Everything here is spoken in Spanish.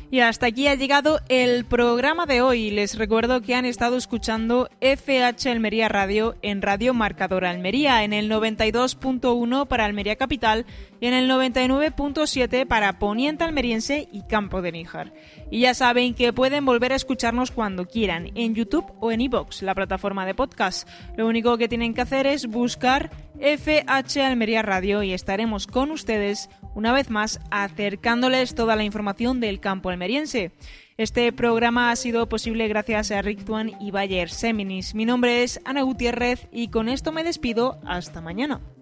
Y hasta aquí ha llegado el programa de hoy. Les recuerdo que han estado escuchando FH Almería Radio en Radio Marcador Almería, en el 92.1 para Almería Capital y en el 99.7 para Poniente Almeriense y Campo de Níjar. Y ya saben que pueden volver a escucharnos cuando quieran, en YouTube o en iVoox, la plataforma de podcast. Lo único que tienen que hacer es buscar FH Almería Radio y estaremos con ustedes una vez más acercándoles toda la información del campo almeriense. Este programa ha sido posible gracias a Richtuan y Bayer Seminis. Mi nombre es Ana Gutiérrez y con esto me despido hasta mañana.